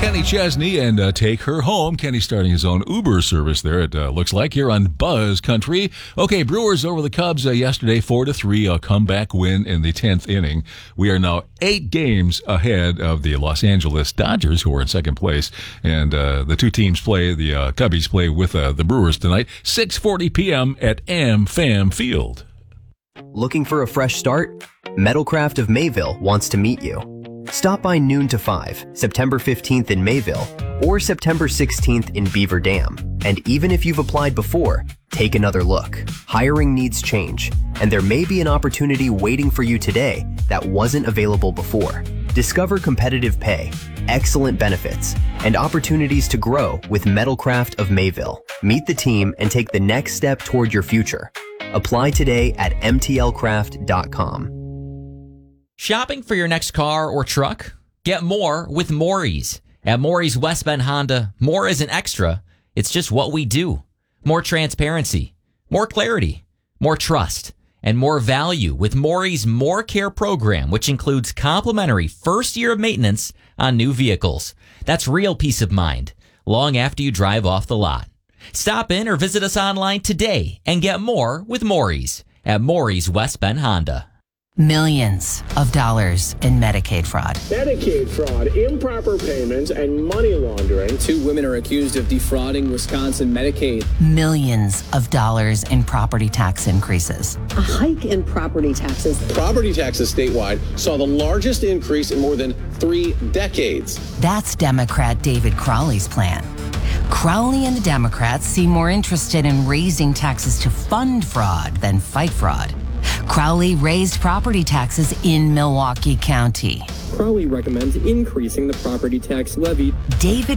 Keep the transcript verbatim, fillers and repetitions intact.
Kenny Chesney and uh, Take Her Home. Kenny starting his own Uber service there, it uh, looks like, here on Buzz Country. Okay, Brewers over the Cubs uh, yesterday, four to three, a comeback win in the tenth inning. We are now eight games ahead of the Los Angeles Dodgers, who are in second place. And uh, the two teams play, the uh, Cubbies play with uh, the Brewers tonight, six forty p.m. at AmFam Field. Looking for a fresh start? Metalcraft of Mayville wants to meet you. Stop by noon to five, September fifteenth in Mayville, or September sixteenth in Beaver Dam. And even if you've applied before, take another look. Hiring needs change, and there may be an opportunity waiting for you today that wasn't available before. Discover competitive pay, excellent benefits, and opportunities to grow with Metalcraft of Mayville. Meet the team and take the next step toward your future. Apply today at m t l craft dot com. Shopping for your next car or truck? Get more with Maury's. At Maury's West Bend Honda, more isn't extra. It's just what we do. More transparency, more clarity, more trust, and more value with Maury's More Care program, which includes complimentary first year of maintenance on new vehicles. That's real peace of mind, long after you drive off the lot. Stop in or visit us online today and get more with Maury's at Maury's West Bend Honda. Millions of dollars in Medicaid fraud. Medicaid fraud, improper payments, and money laundering. Two women are accused of defrauding Wisconsin Medicaid. Millions of dollars in property tax increases. A hike in property taxes. Property taxes statewide saw the largest increase in more than three decades. That's Democrat David Crowley's plan. Crowley and the Democrats seem more interested in raising taxes to fund fraud than fight fraud. Crowley raised property taxes in Milwaukee County. Crowley recommends increasing the property tax levy. David